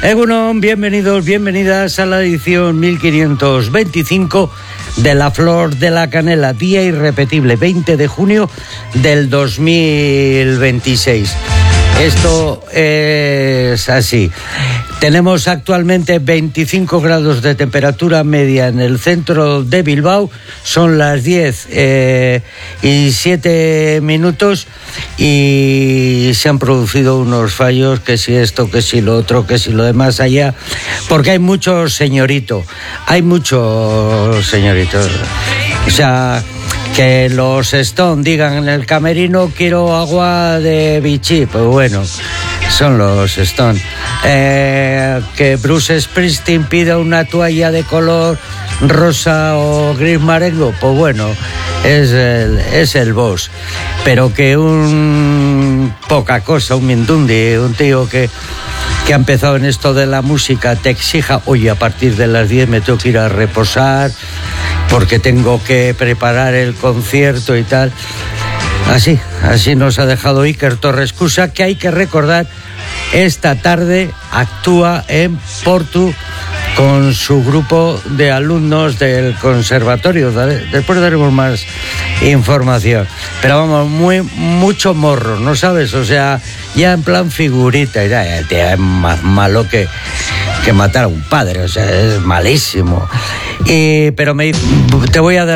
Egunon, bienvenidos, bienvenidas a la edición 1525 de La Flor de la Canela, día irrepetible, 20 de junio del 2026. Esto es así. Tenemos actualmente 25 grados de temperatura media en el centro de Bilbao. Son las 10:07 y se han producido unos fallos, que si esto, que si lo otro, que si lo demás allá, porque hay mucho señorito. O sea, que los Stone digan en el camerino quiero agua de Vichy, pues bueno, son los Stone. Que Bruce Springsteen pida una toalla de color rosa o gris marengo, pues bueno, es el boss. Pero que un poca cosa, un mindundi, un tío que ha empezado en esto de la música, te exija, oye, a partir de las 10 me tengo que ir a reposar porque tengo que preparar el concierto y tal. Así nos ha dejado Iker Torrescusa, que hay que recordar, esta tarde actúa en Portu con su grupo de alumnos del conservatorio. Después daremos más información. Pero vamos, mucho morro, ¿no sabes? O sea, ya en plan figurita. Y es más malo que matar a un padre. O sea, es malísimo. Pero te voy a dar